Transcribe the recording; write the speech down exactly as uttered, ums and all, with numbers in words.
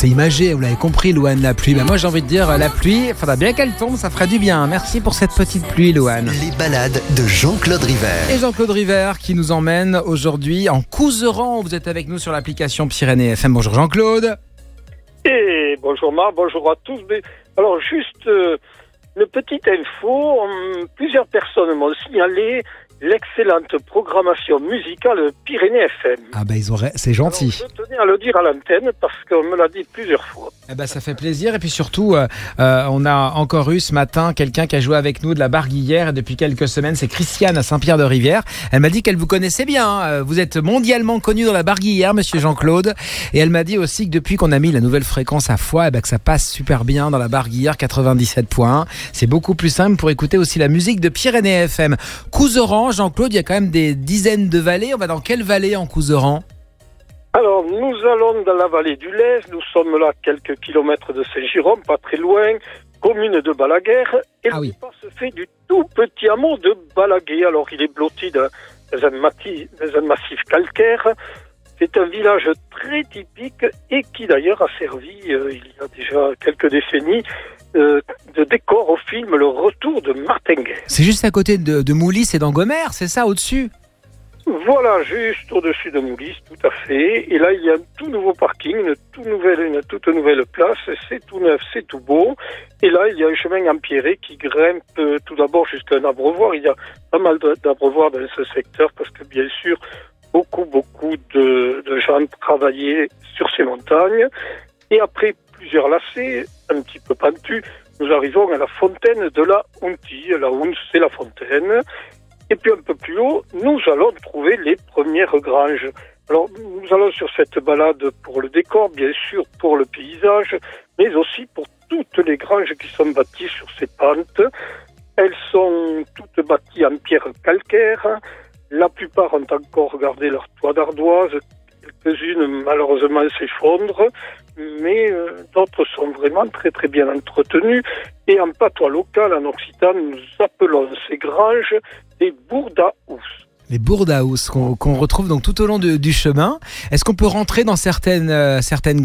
c'est imagé, vous l'avez compris, Louane, la pluie. Ben moi, j'ai envie de dire, la pluie, il faudra bien qu'elle tombe, ça ferait du bien. Merci pour cette petite pluie, Louane. Les balades de Jean-Claude River. Et Jean-Claude River qui nous emmène aujourd'hui en Couserans. Vous êtes avec nous sur l'application Pyrénées F M. Bonjour Jean-Claude. Et bonjour Marc, bonjour à tous. Alors juste euh, une petite info, hum, plusieurs personnes m'ont signalé l'excellente programmation musicale Pyrénées F M. Ah ben ils auraient, c'est gentil. Alors, je tenais à le dire à l'antenne parce qu'on me l'a dit plusieurs fois. Eh ben ça fait plaisir et puis surtout euh, euh, on a encore eu ce matin quelqu'un qui a joué avec nous de la barguillère et depuis quelques semaines, c'est Christiane à Saint-Pierre-de-Rivière. Elle m'a dit qu'elle vous connaissait bien, hein. Vous êtes mondialement connu dans la barguillère, monsieur Jean-Claude, et elle m'a dit aussi que depuis qu'on a mis la nouvelle fréquence à Foix, eh ben que ça passe super bien dans la barguillère quatre-vingt-dix-sept point un. C'est beaucoup plus simple pour écouter aussi la musique de Pyrénées F M. Couserans, Jean-Claude, il y a quand même des dizaines de vallées. On va dans quelle vallée en Couserans ? Alors, nous allons dans la vallée du Lez. Nous sommes là quelques kilomètres de Saint-Girons, pas très loin, commune de Balaguer. Et ah le oui. départ se fait du tout petit hameau de Balaguer. Alors, il est blotti dans un, mati, dans un massif calcaire. C'est un village très typique et qui d'ailleurs a servi, euh, il y a déjà quelques décennies, euh, de décor au film Le Retour de Martinguet. C'est juste à côté de, de Moulis et d'Angomère, c'est ça, au-dessus ? Voilà, juste au-dessus de Moulis, tout à fait. Et là, il y a un tout nouveau parking, une, tout nouvelle, une toute nouvelle place. C'est tout neuf, c'est tout beau. Et là, il y a un chemin empierré qui grimpe euh, tout d'abord jusqu'à un abreuvoir. Il y a pas mal d'abreuvoirs dans ce secteur parce que, bien sûr, beaucoup, beaucoup de, de gens travaillaient sur ces montagnes. Et après plusieurs lacets, un petit peu pentus, nous arrivons à la fontaine de la Hunti. La Hunte, c'est la fontaine. Et puis un peu plus haut, nous allons trouver les premières granges. Alors, nous allons sur cette balade pour le décor, bien sûr, pour le paysage, mais aussi pour toutes les granges qui sont bâties sur ces pentes. Elles sont toutes bâties en pierre calcaire. La plupart ont encore gardé leur toit d'ardoise. Quelques-unes, malheureusement, s'effondrent, mais euh, d'autres sont vraiment très très bien entretenues. Et en patois local, en occitan, nous appelons ces granges des bourdaous. Les bourdaous qu'on, qu'on retrouve donc tout au long de, du chemin. Est-ce qu'on peut rentrer dans certaines, euh, certaines